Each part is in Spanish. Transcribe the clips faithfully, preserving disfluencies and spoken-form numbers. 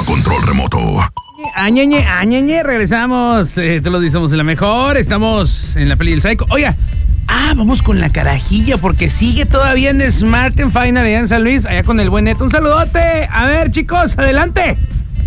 control remoto. Añeñe, añeñe, regresamos. Eh, te lo decimos en la mejor. Estamos en la peli del Psycho. Oiga, ah, vamos con la carajilla porque sigue todavía en Smart and Final allá en San Luis, allá con el buen Neto. Un saludote. A ver, chicos, adelante.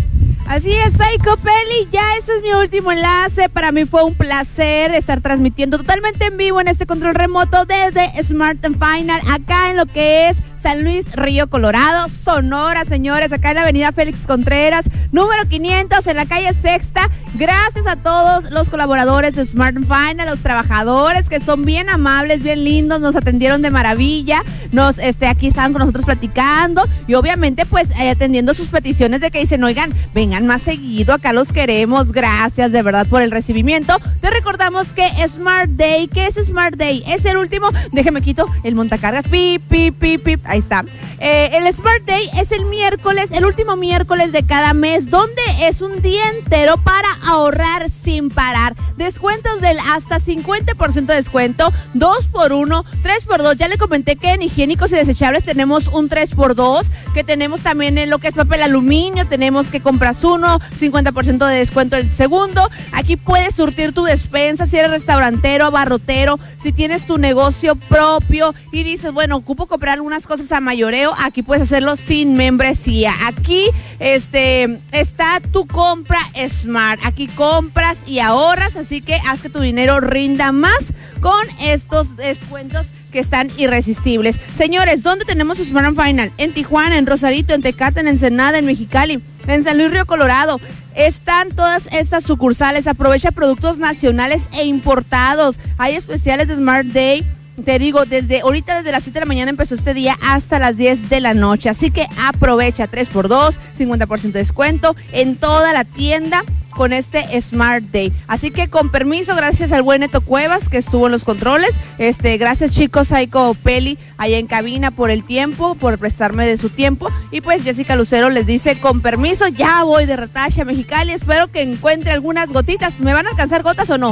Así es, Psycho Peli, ya ese es mi último enlace. Para mí fue un placer estar transmitiendo totalmente en vivo en este control remoto desde Smart and Final, acá en lo que es San Luis Río Colorado, Sonora, señores, acá en la avenida Félix Contreras, número quinientos, en la calle Sexta. Gracias a todos los colaboradores de Smart and Final, los trabajadores que son bien amables, bien lindos, nos atendieron de maravilla, nos, este, aquí estaban con nosotros platicando y obviamente pues eh, atendiendo sus peticiones de que dicen, oigan, vengan más seguido, acá los queremos, gracias de verdad por el recibimiento. Te recordamos que Smart Day, ¿qué es Smart Day? Es el último, déjeme quito el montacargas, pip, pip, pip, pip. Ahí está. Eh, el Smart Day es el miércoles, el último miércoles de cada mes, donde es un día entero para ahorrar sin parar. Descuentos del hasta cincuenta por ciento de descuento, dos por uno, tres por dos. Ya le comenté que en higiénicos y desechables tenemos un tres por dos, que tenemos también en lo que es papel aluminio, tenemos que compras uno, cincuenta por ciento de descuento el segundo. Aquí puedes surtir tu despensa si eres restaurantero, abarrotero, si tienes tu negocio propio y dices, bueno, ocupo comprar unas cosas a mayoreo, aquí puedes hacerlo sin membresía. Aquí este está tu compra Smart, aquí compras y ahorras, así que haz que tu dinero rinda más con estos descuentos que están irresistibles. Señores, ¿dónde tenemos Smart and Final? En Tijuana, en Rosarito, en Tecate, en Ensenada, en Mexicali, en San Luis Río Colorado. Están todas estas sucursales. Aprovecha productos nacionales e importados. Hay especiales de Smart Day. Te digo, desde ahorita, desde las siete de la mañana empezó este día hasta las diez de la noche. Así que aprovecha tres por dos, cincuenta por ciento de descuento en toda la tienda con este Smart Day. Así que con permiso, gracias al buen Neto Cuevas que estuvo en los controles. Este, gracias chicos, Psycho Peli allá en cabina por el tiempo, por prestarme de su tiempo. Y pues Jessica Lucero les dice con permiso, ya voy de retache a Mexicali. Espero que encuentre algunas gotitas. ¿Me van a alcanzar gotas o no?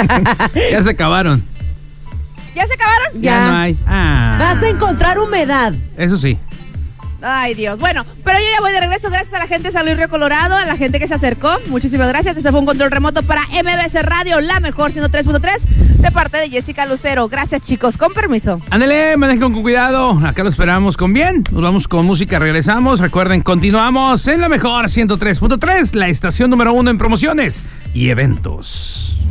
Ya se acabaron. ¿Ya se acabaron? Ya, ya no hay. Ah. Vas a encontrar humedad. Eso sí. Ay, Dios. Bueno, pero yo ya voy de regreso. Gracias a la gente de San Luis Río Colorado, a la gente que se acercó. Muchísimas gracias. Este fue un control remoto para M B C Radio, la mejor ciento tres punto tres, de parte de Jessica Lucero. Gracias, chicos. Con permiso. Ándale, manejen con cuidado. Acá lo esperamos con bien. Nos vamos con música, regresamos. Recuerden, continuamos en la mejor ciento tres punto tres, la estación número uno en promociones y eventos.